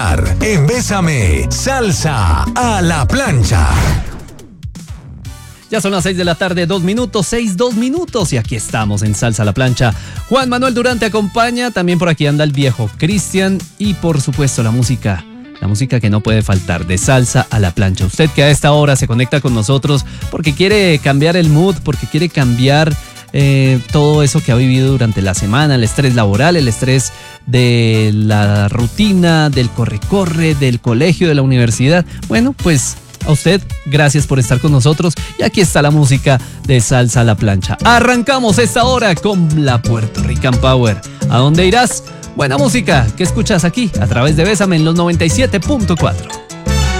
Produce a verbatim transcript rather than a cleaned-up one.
En Bésame, salsa a la plancha. Ya son las seis de la tarde, dos minutos, seis, dos minutos, y aquí estamos en Salsa a la Plancha. Juan Manuel Durán te acompaña, también por aquí anda el viejo Cristian, y por supuesto la música, la música que no puede faltar, de Salsa a la Plancha. Usted que a esta hora se conecta con nosotros porque quiere cambiar el mood, porque quiere cambiar eh, todo eso que ha vivido durante la semana, el estrés laboral, el estrés de la rutina, del corre-corre, del colegio, de la universidad. Bueno, pues a usted, gracias por estar con nosotros, y aquí está la música de Salsa a la Plancha. Arrancamos esta hora con la Puerto Rican Power. ¿A dónde irás? Buena música que escuchas aquí a través de Bésame en los noventa y siete punto cuatro.